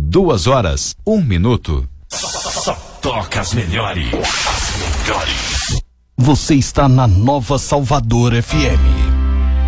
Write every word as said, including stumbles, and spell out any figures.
Duas horas, um minuto. Só toca as melhores. As melhores. Você está na Nova Salvador F M.